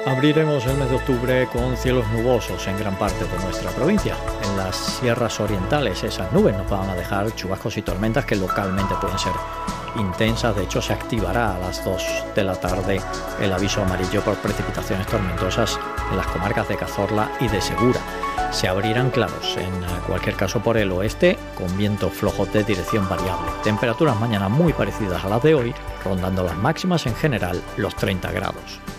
Abriremos el mes de octubre con cielos nubosos en gran parte de nuestra provincia. En las sierras orientales esas nubes nos van a dejar chubascos y tormentas que localmente pueden ser intensas. De hecho, se activará a las 2 de la tarde el aviso amarillo por precipitaciones tormentosas en las comarcas de Cazorla y de Segura. Se abrirán claros, en cualquier caso por el oeste, con vientos flojos de dirección variable. Temperaturas mañana muy parecidas a las de hoy, rondando las máximas en general los 30 grados.